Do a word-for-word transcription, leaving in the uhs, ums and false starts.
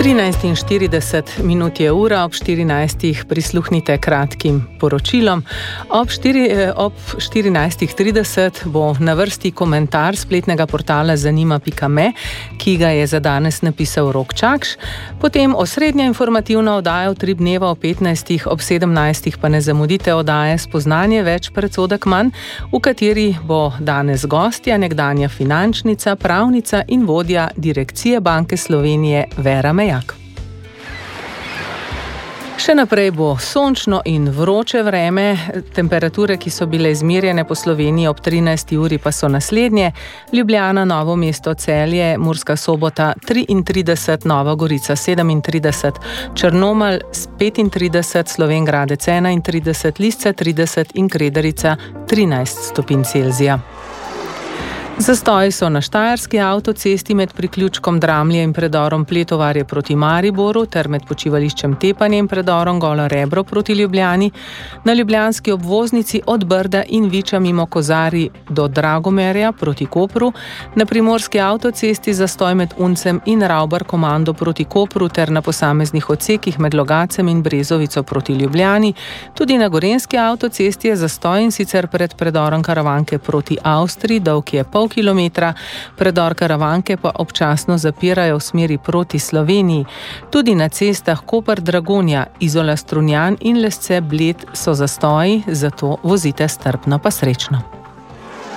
trinajst in štirideset minut je ura, ob štirinajstih prisluhnite kratkim poročilom. Ob, štiri, ob štirinajstih trideset bo na vrsti komentar spletnega portala zanima pika me, ki ga je za danes napisal Rok Čakš. Potem osrednja informativna oddaja v tri dneva ob petnajstih, ob sedemnajstih pa ne zamudite oddaje Spoznanje več predsodek manj, v kateri bo danes gostja nekdanja finančnica, pravnica in vodja Direkcije Banke Slovenije Vera Mejak. Še naprej bo sončno in vroče vreme, temperature, ki so bile izmerjene po Sloveniji ob trinajsti uri pa so naslednje: Ljubljana, Novo mesto, Celje, Murska Sobota triintrideset, Nova Gorica sedemintrideset, Črnomelj petintrideset, Slovenj Gradec enaintrideset, Lisce trideset in Kredarica trinajst stopinj Celzija. Zastoji so na štajerski avtocesti med priključkom Dramlje in predorom Pletovarje proti Mariboru ter med počivališčem Tepanje in predorom Golo Rebro proti Ljubljani, na ljubljanski obvoznici od Brda in Viča mimo Kozarij do Dragomerja proti Kopru, na primorski avtocesti zastoj med Uncem in Ravbar Komando proti Kopru ter na posameznih odsekih med Logacem in Brezovico proti Ljubljani, tudi na gorenjski avtocesti je zastoj, in sicer pred predorom Karavanke proti Avstriji, dolg je pol kilometra, predor Karavanke pa občasno zapirajo v smeri proti Sloveniji. Tudi na cestah Koper-Dragonja, Izola-Strunjan in Lesce-Bled so zastoji, zato vozite strpno pa srečno.